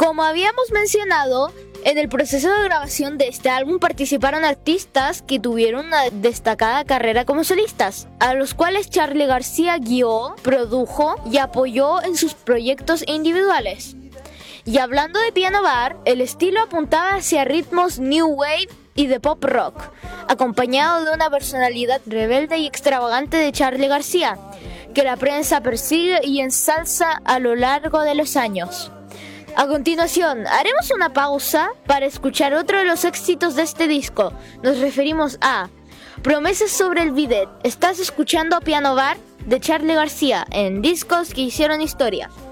Como habíamos mencionado, en el proceso de grabación de este álbum participaron artistas que tuvieron una destacada carrera como solistas, a los cuales Charly García guió, produjo y apoyó en sus proyectos individuales. Y hablando de Piano Bar, el estilo apuntaba hacia ritmos new wave y de pop rock, acompañado de una personalidad rebelde y extravagante de Charly García, que la prensa persigue y ensalza a lo largo de los años. A continuación, haremos una pausa para escuchar otro de los éxitos de este disco. Nos referimos a Promesas sobre el bidet. Estás escuchando Piano Bar de Charly García en Discos que hicieron historia.